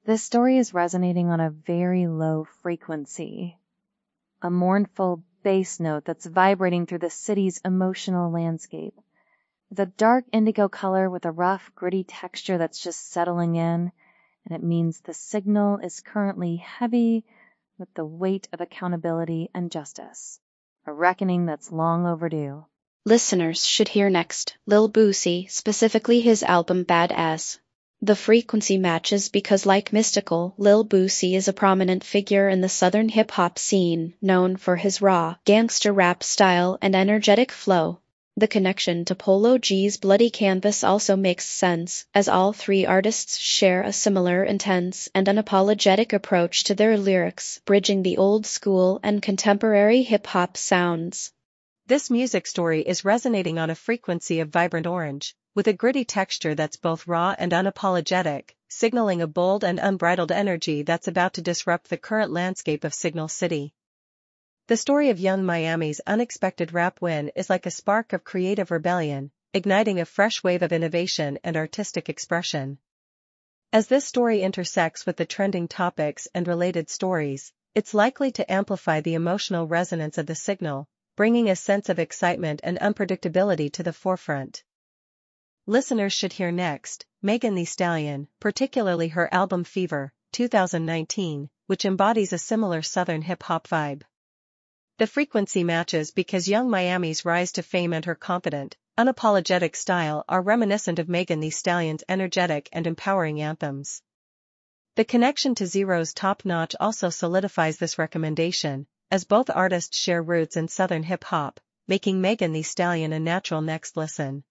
This story is resonating on a very low frequency, a mournful bass note that's vibrating through the city's emotional landscape. It's a dark indigo color with a rough, gritty texture that's just settling in, and it means the signal is currently heavy with the weight of accountability and justice, a reckoning that's long overdue. Listeners should hear next Lil Boosie, specifically his album Bad Ass. The frequency matches because, like Mystical, Lil Boosie is a prominent figure in the southern hip-hop scene, known for his raw, gangster rap style and energetic flow. The connection to Polo G's Bloody Canvas also makes sense, as all three artists share a similar intense and unapologetic approach to their lyrics, bridging the old school and contemporary hip-hop sounds. This music story is resonating on a frequency of vibrant orange, with a gritty texture that's both raw and unapologetic, signaling a bold and unbridled energy that's about to disrupt the current landscape of Signal City. The story of Young Miami's unexpected rap win is like a spark of creative rebellion, igniting a fresh wave of innovation and artistic expression. As this story intersects with the trending topics and related stories, it's likely to amplify the emotional resonance of the signal, bringing a sense of excitement and unpredictability to the forefront. Listeners should hear next Megan Thee Stallion, particularly her album Fever, 2019, which embodies a similar southern hip-hop vibe. The frequency matches because Young Miami's rise to fame and her confident, unapologetic style are reminiscent of Megan Thee Stallion's energetic and empowering anthems. The connection to Zero's Top Notch also solidifies this recommendation, as both artists share roots in southern hip-hop, making Megan Thee Stallion a natural next listen.